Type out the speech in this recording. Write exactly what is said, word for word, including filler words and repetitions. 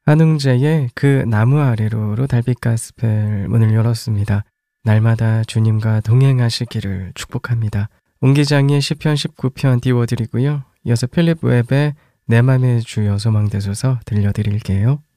한웅재의 그 나무 아래로로 달빛 가스펠 문을 열었습니다. 날마다 주님과 동행하시기를 축복합니다. 옹기장의 시편 십구 편 띄워드리고요. 이어서 필립 웹의 내 맘의 주 여소망대소서 들려드릴게요.